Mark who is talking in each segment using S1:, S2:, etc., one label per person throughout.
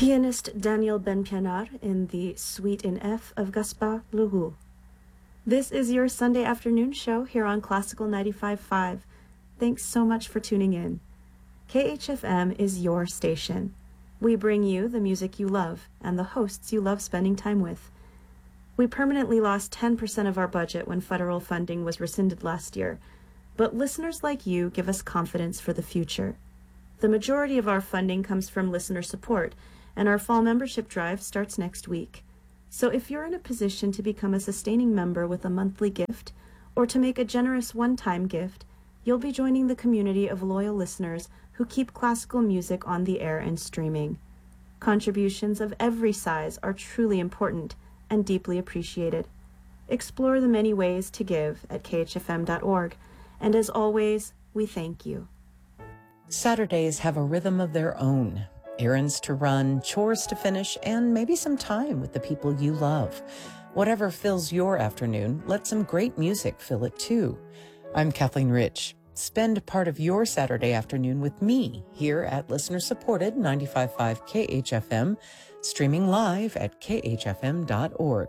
S1: Pianist Daniel Benpianar in the Suite in F of Gaspard Leroux. This is your Sunday afternoon show here on Classical 95.5. Thanks so much for tuning in. KHFM is your station. We bring you the music you love and the hosts you love spending time with. We permanently lost 10% of our budget when federal funding was rescinded last year, but listeners like you give us confidence for the future. The majority of our funding comes from listener support, and our fall membership drive starts next week. So if you're in a position to become a sustaining member with a monthly gift, or to make a generous one-time gift, you'll be joining the community of loyal listeners who keep classical music on the air and streaming. Contributions of every size are truly important and deeply appreciated. Explore the many ways to give at khfm.org, and as always, we thank you.
S2: Saturdays have a rhythm of their own. Errands to run, chores to finish, and maybe some time with the people you love. Whatever fills your afternoon, let some great music fill it too. I'm Kathleen Rich. Spend part of your Saturday afternoon with me here at listener-supported 95.5 KHFM, streaming live at khfm.org.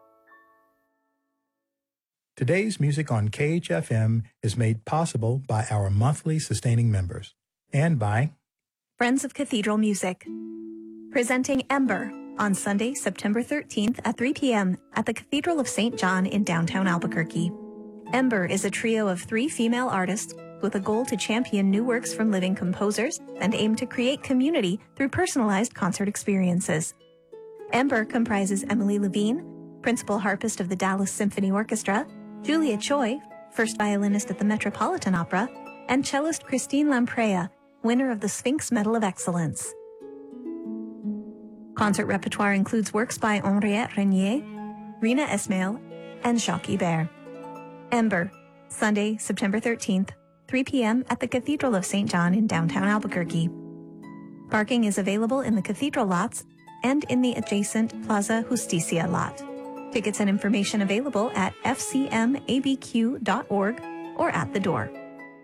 S3: Today's music on KHFM is made possible by our monthly sustaining members and by
S4: Friends of Cathedral Music, presenting Ember on Sunday, September 13th at 3 p.m. at the Cathedral of St. John in downtown Albuquerque. Ember is a trio of 3 female artists with a goal to champion new works from living composers and aim to create community through personalized concert experiences. Ember comprises Emily Levine, principal harpist of the Dallas Symphony Orchestra, Julia Choi, first violinist at the Metropolitan Opera, and cellist Christine Lamprea, winner of the Sphinx Medal of Excellence. Concert repertoire includes works by Henriette Renier, Rina Esmail, and Jacques Ibert. Ember, Sunday, September 13th, 3 p.m. at the Cathedral of St. John in downtown Albuquerque. Parking is available in the Cathedral lots and in the adjacent Plaza Justicia lot. Tickets and information available at fcmabq.org or at the door.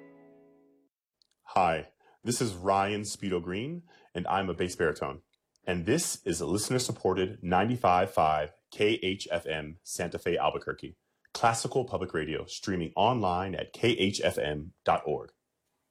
S5: Hi, this is Ryan Speedo Green, and I'm a bass baritone. And this is a listener-supported 95.5 KHFM Santa Fe, Albuquerque. Classical public radio streaming online at khfm.org.